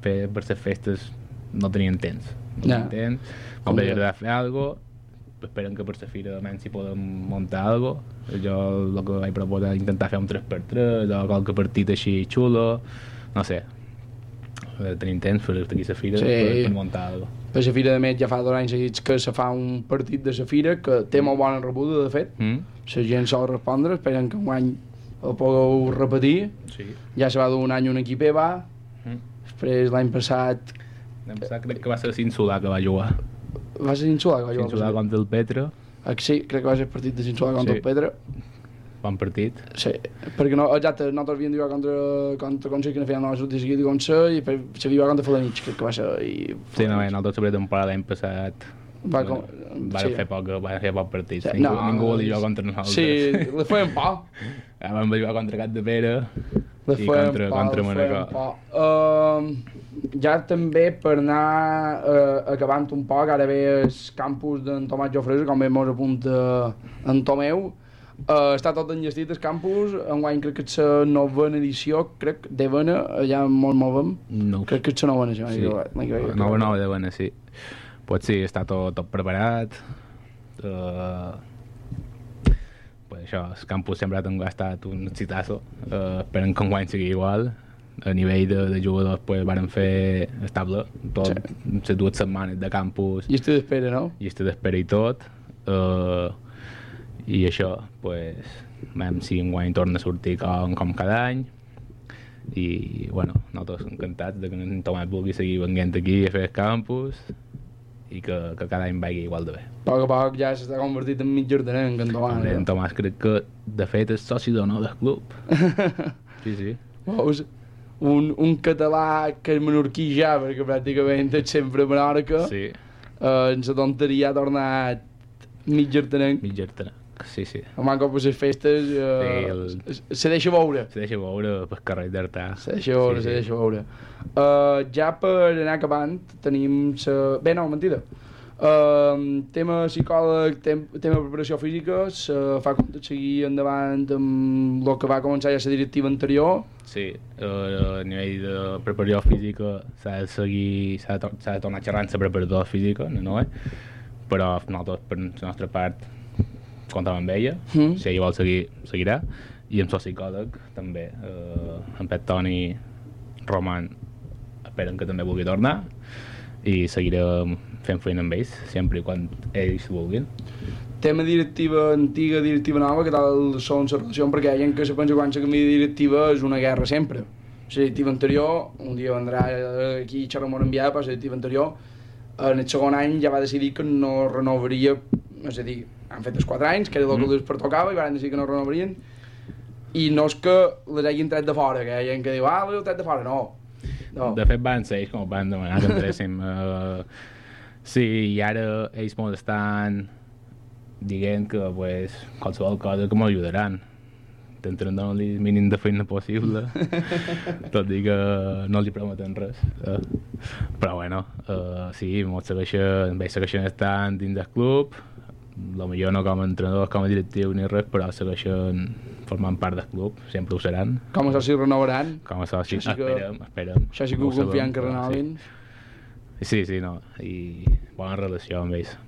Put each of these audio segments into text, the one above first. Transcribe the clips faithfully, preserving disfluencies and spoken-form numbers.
fer, per les festes no tenien temps. No Ja. tenien temps. Com que agradar fer alguna cosa, esperen que per la fira almenys si podem muntar alguna cosa. Jo el que vaig proposar és intentar fer un tres per tres o qualque partit així xulo, no sé. Tenim temps per estar aquí a la fira Sí. per, per muntar alguna cosa. Per la Fira de Met ja fa dos anys seguits que se fa un partit de la Fira que té molt bona rebuda, de fet. Mm? La gent sol respondre, esperen que enguany el pugueu repetir. Sí. Ja se va dur un any un equip E va, Mm. després l'any passat L'any passat crec que va ser Sinsulà que va jugar. va ser Insulà que va jugar. Sinsulà contra el Petra. Ah, sí, crec que va ser el partit de Insulà contra Sí. el Petra. Bon partit. Sí, perquè no, exacte, nosaltres havíem de jugar contra, contra Consell, que no feien la sortida seguida i Consell, i s'havia jugat contra Felanitx, crec que va ser... I Sí, no, nosaltres sobre temporada l'any passat va com... van sí. fer poc, van fer poc partits. Sí, Ningú, no, ningú volia jugar contra nosaltres. Sí, le feien por. Ja vam jugar contra Cat de Pere Le i feien contra, por, contra le feien Manacor. por. Uh, ja també per anar uh, acabant un poc, ara ve el campus d'en Tomàs Jofresa, com bé mos apunta en Tomeu. Uh, està tot enllestit el campus, enguany crec que és la novena edició, crec, devena, allà molt movem. No, Crec que és la novena, si sí. m'he Nova, nova de bona, sí. Pues sí, està tot, tot preparat. Uh, pues això, el campus sempre ha estat un exitazo. Uh, esperen que enguany sigui igual. A nivell de, de jugadors pues, varen fer estable tot, sí. les dues setmanes de campus. I estic d'espera, no? Llista d'espera i tot. Uh, I això, pues, veiem si enguany torna a sortir com, com cada any. I, bueno, nosaltres encantats de que en Tomàs vulgui seguir venint aquí a fer el campus i que, que cada any vagi igual de bé. A poc a poc ja s'està convertit en mig jordanenc, en Tomàs. Hombre, en Tomàs crec que, de fet, és soci d'honor del club. Sí, sí. Veus? Un, un català que és menorquí ja, perquè pràcticament és sempre a Menorca. Sí, Uh, en la tonteria ha tornat mig jordanenc. mig gertana. Sí, sí. Home, com per les festes, uh, Sí, el- se, se deixa veure. Se deixa veure pel carrer d'Artà. Se deixa veure, Sí, se sí. deixa veure. Uh, ja per anar acabant, tenim sa... Bé, no, mentida. Uh, tema psicòleg, tem tema preparació física, se fa compte seguir endavant amb el que va començar ja la directiva anterior. Sí, uh, a nivell de preparació física s'ha de seguir, s'ha de, to- s'ha de tornar xerrant la preparació física, no, eh? Però nosaltres, per la nostra part, comptem amb ella, Mm. si ella vol seguir, seguirà, i amb el psicòleg també, uh, en Pet Toni, Roman, esperen que també vulgui tornar, i seguirem fent feina amb ells, sempre i quan ells vulguin. Tema directiva antiga, directiva nova, que tal són les relacions, perquè hi ha gent que se pensa que quan se canvia de directiva és una guerra sempre. La directiva anterior, un dia vendrà aquí xerramos enviada, però la directiva anterior, en el segon any ja va decidir que no renovaria, és a dir, han fet els quatre anys, que era el que Mm. els pertocava, i van decidir que no renovarien, i no és que les hagin tret de fora, que hi ha gent que diu, ah, l'heu tret de fora, no. no. De fet van ser ells com van demanar que entréssim. uh, sí, i ara ells mos estan dient que pues, qualsevol cosa que m'ajudaran. Intentarem donar-li el mínim de feina possible, tot i que no els hi prometen res. Uh, però bueno, uh, sí, mos segueixen, bé, segueixen estant dins del club, lo millor no com a entrenadors, com a directiu ni res, però segueixen formant part del club, sempre ho seran. Com a socis renovaran, Com a soci, Això sí que- esperem, esperem. això sí que No ho confiem sabem, que però renovin. Sí. sí, sí, no, i bona relació amb ells.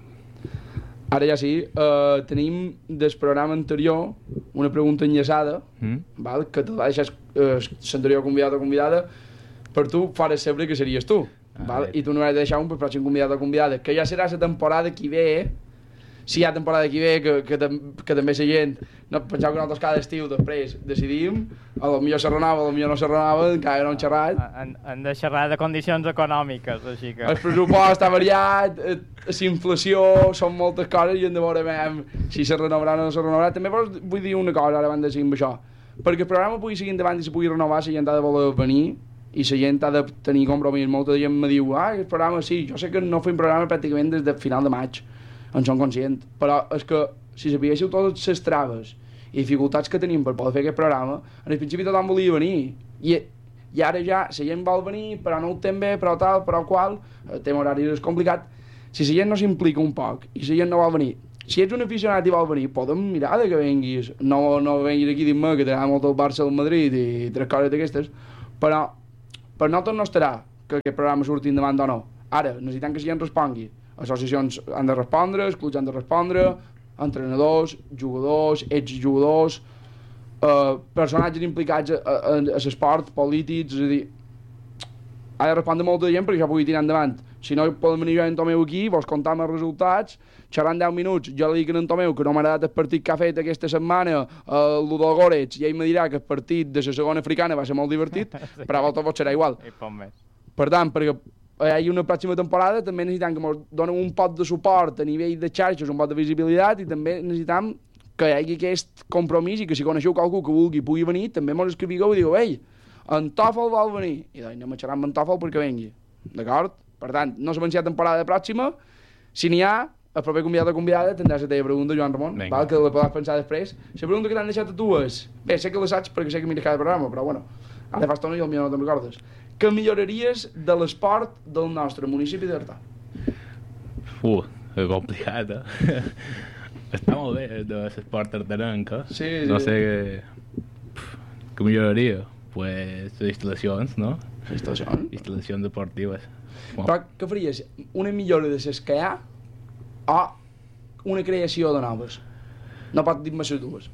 Ara ja sí, uh, tenim del programa anterior una pregunta enllaçada, Mm? val? Que te va deixar uh, l'anterior convidat o convidada, per tu fora saber que series tu, Ah, val? bé. I tu no has de deixar un per pròxim convidat o convidada, que ja serà la temporada que ve, si hi ha temporada que ve, que, que, tam que també la gent, no, penseu que nosaltres cada estiu després decidim, a lo millor se renova, a lo millor no se renova, encara no hem xerrat. Han, han de xerrar de condicions econòmiques, així que... El pressupost ha variat, eh, la inflació, són moltes coses i hem de veure veiem, si se renovarà o no se renovarà. També vols, vull dir una cosa ara abans de seguir amb això, perquè el programa pugui seguir endavant i se pugui renovar, la gent ha de voler venir i la gent ha de tenir compromís. Molta gent me diu, ah, el programa sí, jo sé que no fem programa pràcticament des de final de maig, en som conscient, però és que si sapiguéssiu totes les traves i dificultats que tenim per poder fer aquest programa, en el principi tothom volia venir i, i ara ja la gent vol venir però no ho tem bé, però tal, però qual, el tema horari és complicat. Si la gent no s'implica un poc i la gent no vol venir, si ets un aficionat i vol venir, podem mirar de que venguis, no, no venguis aquí dient-me que t'agrada molt el Barça o el Madrid i tres coses d'aquestes, però per nosaltres no estarà, que aquest programa surti endavant o no. Ara, necessitem que si gent respongui. Associacions han de respondre, els clubs han de respondre, entrenadors, jugadors, exjugadors, eh, personatges implicats a, a, a l'esport, polítics, és a dir, ha de respondre molta gent perquè això pugui tirar endavant. Si no, podem venir jo i en Tomeu aquí, vols contar els resultats, xerrant deu minuts, jo li dic a en Tomeu que no m'ha agradat el partit que ha fet aquesta setmana el Ludol Goretz, i ell me dirà que el partit de la segona africana va ser molt divertit, sí. Però a volta pot serà igual. Per tant, perquè hi hagi una pròxima temporada també necessitem que ens donen un pot de suport a nivell de xarxes, un pot de visibilitat, i també necessitem que hi hagi aquest compromís i que si coneixeu qualcú que vulgui pugui venir, també mos escrivigueu i digueu, ei, en Tòfol vol venir, i doncs anem a xerrar amb en Tòfol perquè vengui, d'acord? Per tant, no sabem si hi ha temporada pròxima, si n'hi ha, el proper convidat o convidada tindràs la teva pregunta, Joan Ramon, val? Que la podràs pensar després. La pregunta que t'han deixat a tu és, bé, sé que la saps perquè sé que mires cada programa, però bueno, ara fa estona i potser no te'n recordes. Què milloraries de l'esport del nostre municipi d'Artà? Uh, és complicat, eh? Està molt bé, de l'esport artarenc, eh? Sí, sí. No sé què... Què milloraria? Pues les instal·lacions, no? Les instal·lacions? Instal·lacions deportives. Bueno. Però què faries? Una millora de les que hi ha o una creació de noves? No pots dir-me les dues.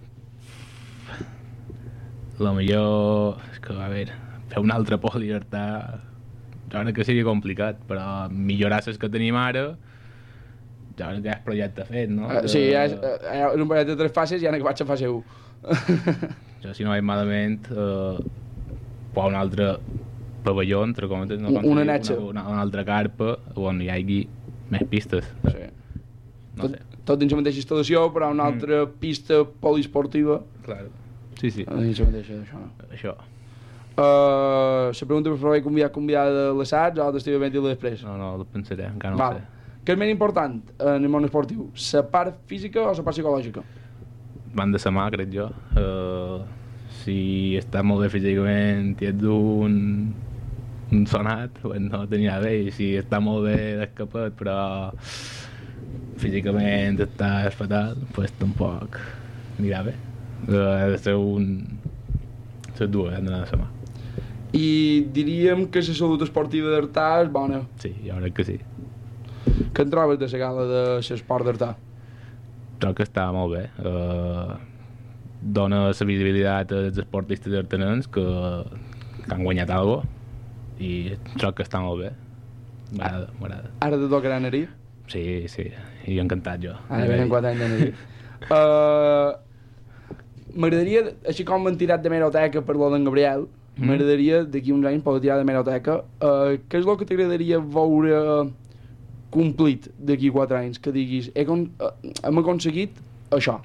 La millor... És que, a veure, fer un altre poli Artà... Jo crec que seria complicat, però millorar les que tenim ara... Jo crec que és projecte fet, no? Uh, sí, és, uh, és un projecte de tres fases i ja n'he acabat la fase u. Jo, si no vaig malament, uh, un altre pavelló, entre cometes, no? Una netxa. Una, una altra carpa on hi hagi més pistes. Sí. No tot, sé. tot dins la mateixa instal·lació, però una altra mm. pista poliesportiva. Claro. Sí, sí. Dins la mateixa, això. Això. Uh, la pregunta per provar convidar convidada de l'assaig o d'estiu ben i després? No, no, ho pensaré, encara no Val. ho sé. Què és més important en el món esportiu? La part física o la part psicològica? Van de sa mà, crec jo. Uh, si està molt bé físicament i ets un, un sonat, pues no tenia bé. I si està molt bé d'escapat, però físicament està fatal, pues tampoc anirà bé. Uh, ha de ser un... Les dues han d'anar de sa mà. I diríem que la salut esportiva d'Artà és bona. Sí, jo crec que sí. Què en trobes de la gala de l'esport d'Artà? Troc que està molt bé. Uh, dona la visibilitat als esportistes artanencs que, que han guanyat alguna cosa i troc que està molt bé. M'agrada, m'agrada. Ara te tocarà anar-hi? Sí, sí, i encantat jo. Ara venen quatre anys d'anar-hi. uh, M'agradaria, així com m'han tirat de meroteca per lo d'en Gabriel, mm. m'agradaria d'aquí uns anys poder tirar de meroteca. Uh, què és el que t'agradaria veure complit d'aquí quatre anys, que diguis he con uh, hem aconseguit això?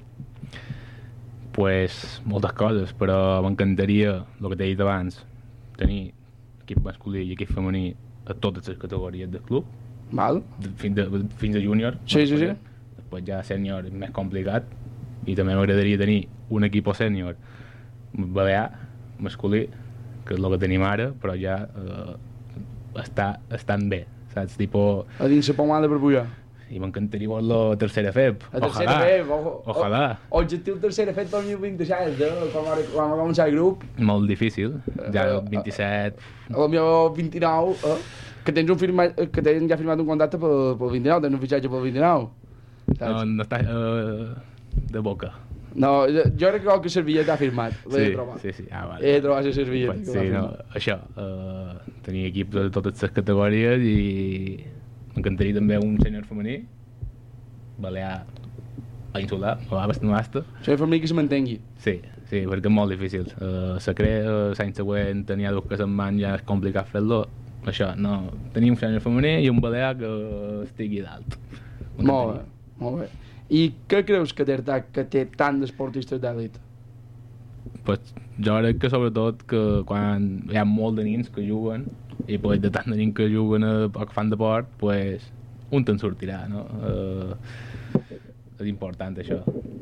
Pues moltes coses, però m'encantaria, el que t'he dit abans, tenir equip masculí i equip femení a totes les categories del club. Val. De, fins, de, fins a júnior. Sí, sí, sí. Després ja sènior és més complicat i també m'agradaria tenir un equip sènior balear, masculí, que és el que tenim ara, però ja eh, està, estan bé. Saps? Tipo... A dins la pomada per pujar. I m'encantaria veure la tercera F E P. La tercera F E P, ojo. Ojalà. O, objectiu tercera F E P dos mil vint-i-set, eh? Quan va començar el grup. Molt difícil. Ja el vint-i-set... A la meva vint-i-nou, eh? Que tens, un firmat, que tens ja firmat un contacte pel, pel vint-i-nou, tens un fitxatge pel vint-i-nou. No, no està uh, de boca. No, jo, jo crec que qualque servilleta ha firmat. L'he sí, trobat. Sí, sí, ah, vale. He trobat la servilleta. Pues, sí, no, això, uh, tenir equips de totes les categories i m'encantaria també un sènior femení, balear a insular, no va bastant basta. Sènior femení que se mantengui. Sí, sí, perquè és molt difícil. Uh, se crea, l'any següent tenia dos que se'n van, ja és complicat fer-lo. Això, no, tenir un sènior femení i un balear que estigui dalt. Molt bé, molt bé. I què creus que té Artà que té tant d'esportistes d'èlit? Pues, jo crec que sobretot que quan hi ha molt de nins que juguen i pues, de tant de nins que juguen o que fan deport, pues, un te'n sortirà, no? Uh, és important això,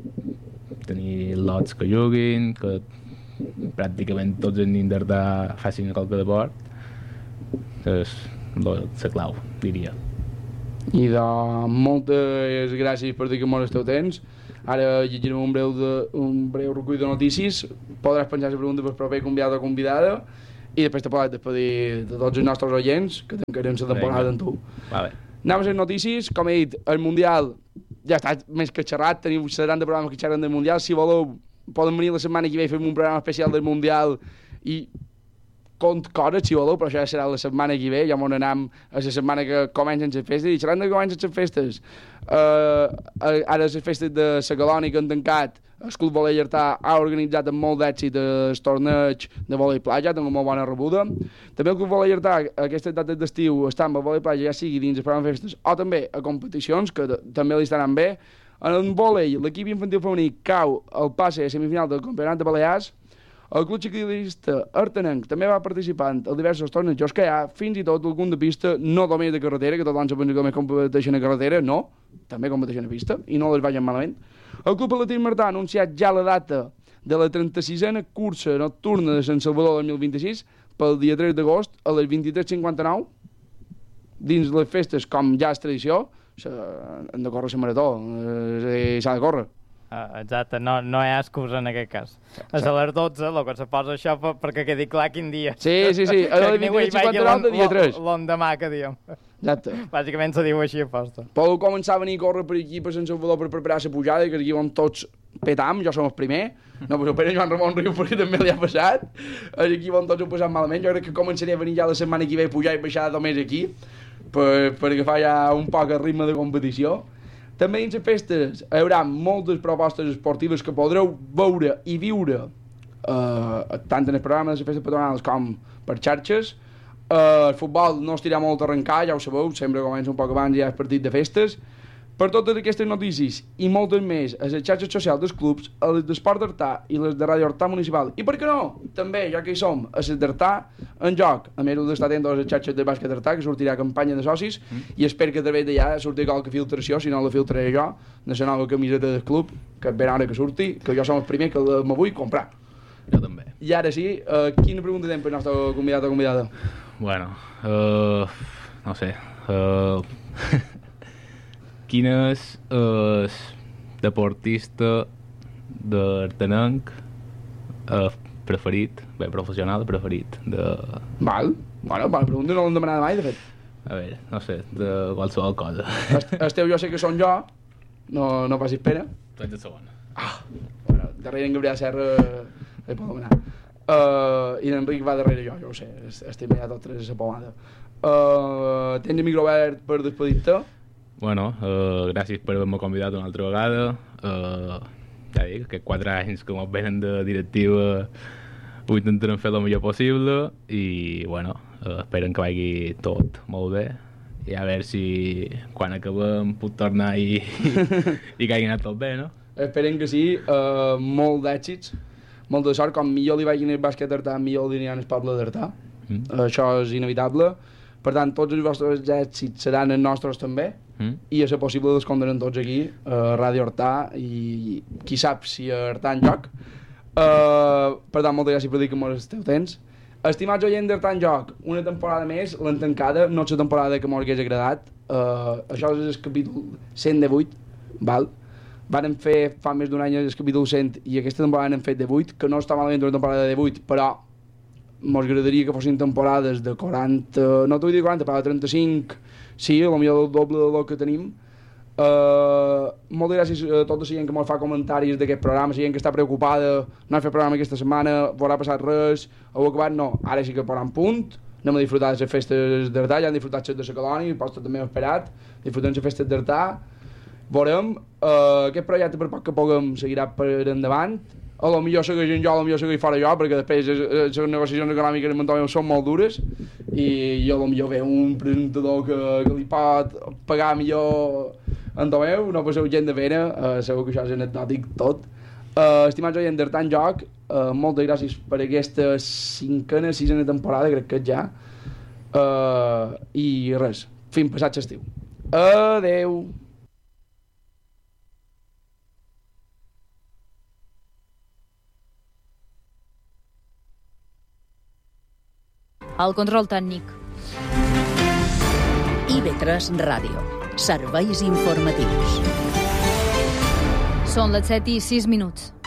tenir lots que juguin, que pràcticament tots els nins d'Artà facin qualque deport, és la clau, diria. I de moltes gràcies per dedicar molt el teu temps. Ara llegirem un breu, de, un breu recull de notícies. Podràs penjar la pregunta per proper convidat o convidada i després te pots despedir de tots els nostres oients, que tancarem la temporada amb tu. Vale. Anem a les notícies. Com he dit, el Mundial ja està més que xerrat, teniu setanta programes que xerren del Mundial. Si voleu, poden venir la setmana que ve i fem un programa especial del Mundial i cont coses, si voleu, però això ja serà la setmana que ve, ja m'on anem a la setmana que comencen les festes, i xerrant de que comencen les festes, uh, ara les festes de la Calònia que han tancat, el Club Volei Artà ha organitzat amb molt d'èxit el torneig de vòlei platja, amb una molt bona rebuda. També el Club Volei Artà, aquestes dates d'estiu, està amb el vòlei platja, ja sigui dins el programa de festes o també a competicions, que també li estaran bé. En el vòlei, l'equip infantil femení cau al passe a semifinal del Campionat de Balears. El club ciclista artenenc també va participar en diversos tornejos que hi ha, fins i tot algun de pista, no només de carretera, que tothom se pensa que només competeixen a carretera, no, també competeixen a pista, i no les vagin malament. El Club Palatí Martà ha anunciat ja la data de la trenta-sisena cursa nocturna de Sant Salvador del dos mil vint-i-sis pel dia tres d'agost a les vint-i-tres cinquanta-nou, dins les festes, com ja és tradició, han de córrer la marató, s'ha de córrer. Uh, exacte, no, no hi ha excusa en aquest cas. És a les dotze, el que se posa això per, perquè quedi clar quin dia. Sí, sí, sí, a les vint-i-tres cinquanta-nou de dia tres. L'endemà que diem. Exacte. Bàsicament se diu així a posta. Podeu començar a venir a córrer per aquí per Sant Salvador per preparar la pujada, que aquí vam tots petam, jo som el primer. No, però espera Joan Ramon Riu perquè també li ha passat. Aquí vam tots ho passat malament. Jo crec que començaré a venir ja la setmana que ve a pujar i baixar només aquí per, per agafar ja un poc el ritme de competició. També dins les festes hi haurà moltes propostes esportives que podreu veure i viure eh, tant en el programa de les festes patronals com per xarxes. Eh, el futbol no es tirarà molt a arrencar, ja ho sabeu, sempre comença un poc abans i ja és partit de festes. Per totes aquestes notícies i moltes més a les xarxes socials dels clubs, a les d'Esport d'Artà i les de Ràdio Artà Municipal. I per què no? També, ja que hi som, a les d'Artà en joc. A més, heu d'estar atent a les xarxes de bàsquet d'Artà, que sortirà campanya de socis, mm. i espero que a través d'allà surti qualque filtració, si no la filtraré jo, de la nova camiseta del club, que és ben hora que surti, que jo som el primer que me vull comprar. Jo també. I ara sí, uh, quina pregunta tenim per el nostre convidat o convidada? Bueno, uh, no sé... Uh... Quin és el deportista d'artenenc eh, preferit, bé, professional preferit de... Val, bueno, la pregunta no l'hem demanat mai, de fet. A veure, no sé, de qualsevol cosa. Esteu, jo sé que són jo, no, no passis pena. Tu ets el segon. Ah, bueno, darrere en Gabriel Serra li podem anar. Uh, I l'Enric va darrere jo, jo ho sé, estem ja tots tres a la pomada. Uh, tens el micro obert per despedir-te? Bueno, uh, gràcies per haver-me convidat una altra vegada. Uh, ja dic, aquests quatre anys que ens venen de directiva ho intentarem fer el millor possible i, bueno, uh, esperen que vagi tot molt bé i a veure si quan acabem puc tornar i, i, i que hagi anat tot bé, no? Esperem que sí, uh, molt d'èxits, molt de sort, com millor li vagin el bàsquet d'Artà, millor li aniran el poble d'Artà. Mm. Uh, això és inevitable. Per tant, tots els vostres èxits seran els nostres també, mm. i a ser possible els comptarem tots aquí, a Ràdio Artà, i qui sap si a Artà en joc. Uh, per tant, moltes gràcies per dir que mos esteu temps. Estimats oients d'Artà en joc, una temporada més, l'han tancada, no és la temporada que mos hagués agradat. Uh, això és el capítol cent divuit, val? Varen fer fa més d'un any el capítol cent i aquesta temporada n'hem fet divuit, que no està malament una temporada de divuit, però mos agradaria que fossin temporades de quaranta, no t'ho vull dir quaranta, però de trenta-cinc, sí, potser el doble del que tenim. Uh, moltes gràcies a tota la gent que mos fa comentaris d'aquest programa, la gent que està preocupada, no ha fet programa aquesta setmana, haurà passat res, heu acabat, no, ara sí que posant punt, anem a disfrutar de les festes d'Artà, ja han disfrutat les de la Calònia, el post també hem esperat, disfrutem les festes d'Artà, veurem, uh, aquest projecte per poc que puguem seguirà per endavant. A lo millor segueix en jo, a lo millor segueix fora jo, perquè després les negociacions econòmiques en Montomeu són molt dures i jo a lo millor ve un presentador que, que li pot pagar millor en Tomeu, no passeu gent de pena, uh, segur que això és anecdòtic tot. Uh, estimats oients d'Artà en joc, uh, moltes gràcies per aquesta cinquena, sisena temporada, crec que ja, uh, i res, fins passat l'estiu. Adeu! El control tècnic. I V tres Ràdio. Serveis informatius. Són les set i sis minuts.